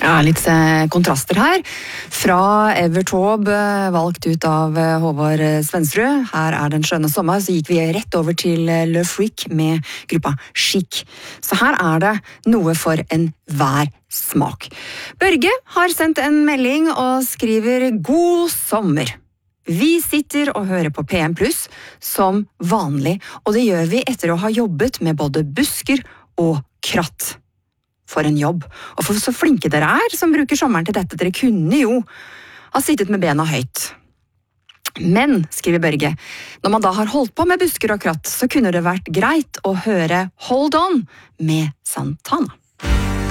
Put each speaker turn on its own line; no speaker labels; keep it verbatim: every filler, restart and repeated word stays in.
Ja, litt eh, kontraster her. Fra Evertaube, eh, valgt ut av eh, Håvard Svensrud. Her er den skjønne sommer, så gikk vi rett over til eh, Le Freak med gruppa Chic. Så her er det noe for enhver smak. Børge har sendt en melding og skriver God sommer. Vi sitter og hører på P M Plus som vanlig, og det gjør vi etter å ha jobbet med både busker og kratt. For en jobb, og for så flinke dere er som bruker sommeren til dette. Dere kunne jo ha sittet med bena høyt. Men, skriver Børge, når man da har holdt på med busker og kratt, så kunne det vært greit å høre Hold On med Santana.